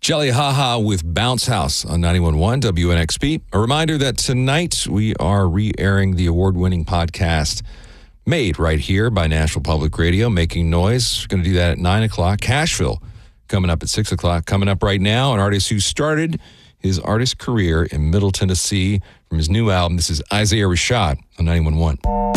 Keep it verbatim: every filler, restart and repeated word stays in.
Jelly Haha with Bounce House on ninety-one point one W N X P. A reminder that tonight we are re-airing the award-winning podcast made right here by Nashville Public Radio, Making Noise. We're going to do that at nine o'clock. Cashville coming up at six o'clock. Coming up right now, an artist who started his artist career in Middle Tennessee from his new album. This is Isaiah Rashad on ninety-one point one.